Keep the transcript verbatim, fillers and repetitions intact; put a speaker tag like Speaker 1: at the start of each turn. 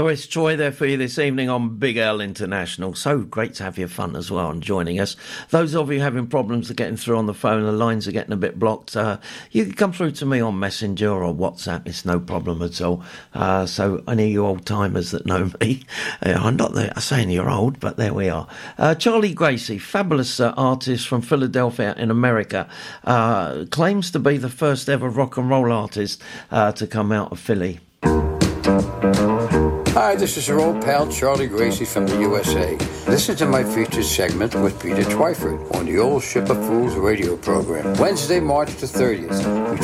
Speaker 1: Doris Troy there for you this evening on Big L International. So great to have your fun as well and joining us. Those of you having problems of getting through on the phone, the lines are getting a bit blocked, uh, you can come through to me on Messenger or WhatsApp. It's no problem at all. Uh, so any of you old timers that know me, uh, I'm not there, I'm saying you're old, but there we are. Uh, Charlie Gracie, fabulous uh, artist from Philadelphia in America, uh, claims to be the first ever rock and roll artist uh, to come out of Philly.
Speaker 2: Hi, this is your old pal Charlie Gracie from the U S A. Listen to my featured segment with Peter Twyford on the Old Ship of Fools radio program, Wednesday, March the thirtieth.